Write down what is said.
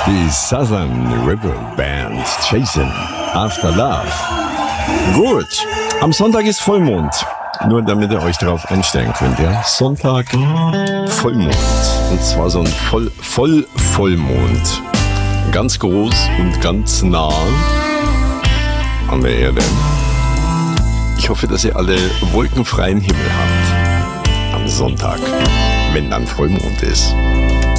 Die Southern River Band Chasing After Love. Gut, am Sonntag ist Vollmond. Nur damit ihr euch darauf einstellen könnt, ja? Sonntag, Vollmond. Und zwar so ein Vollmond. Ganz groß und ganz nah an der Erde. Ich hoffe, dass ihr alle wolkenfreien Himmel habt am Sonntag, wenn dann Vollmond ist.